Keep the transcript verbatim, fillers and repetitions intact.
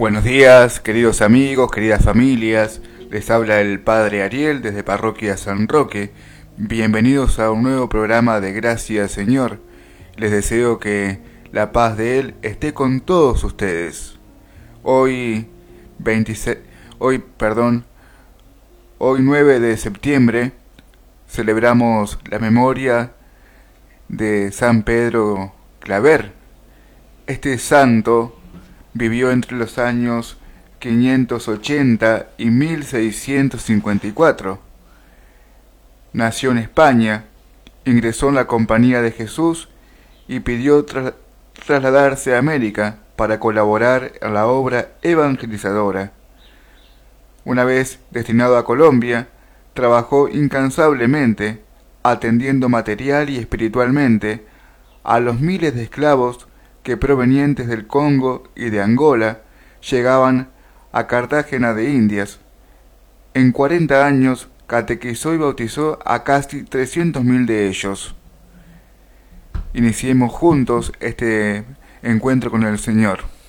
Buenos días, queridos amigos, queridas familias. Les habla el Padre Ariel desde Parroquia San Roque. Bienvenidos a un nuevo programa de Gracias Señor. Les deseo que la paz de Él esté con todos ustedes. Hoy veintiséis, hoy, perdón, hoy nueve de septiembre celebramos la memoria de San Pedro Claver. Este santo vivió entre los años quinientos ochenta y mil seiscientos cincuenta y cuatro. Nació en España, ingresó en la Compañía de Jesús y pidió tra- trasladarse a América para colaborar en la obra evangelizadora. Una vez destinado a Colombia, trabajó incansablemente, atendiendo material y espiritualmente a los miles de esclavos que provenientes del Congo y de Angola llegaban a Cartagena de Indias. En cuarenta años catequizó y bautizó a casi trescientos mil de ellos. Iniciemos juntos este encuentro con el Señor.